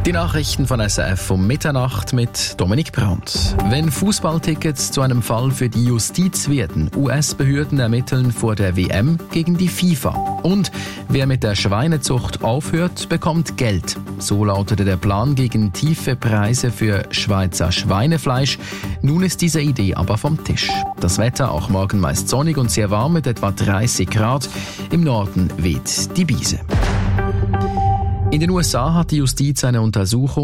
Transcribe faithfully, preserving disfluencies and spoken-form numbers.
Die Nachrichten von S R F um Mitternacht mit Dominik Brandt. Wenn Fußballtickets zu einem Fall für die Justiz werden, U S-Behörden ermitteln vor der W M gegen die FIFA. Und wer mit der Schweinezucht aufhört, bekommt Geld. So lautete der Plan gegen tiefe Preise für Schweizer Schweinefleisch. Nun ist diese Idee aber vom Tisch. Das Wetter auch morgen meist sonnig und sehr warm mit etwa dreißig Grad. Im Norden weht die Brise. In den U S A hat die Justiz eine Untersuchung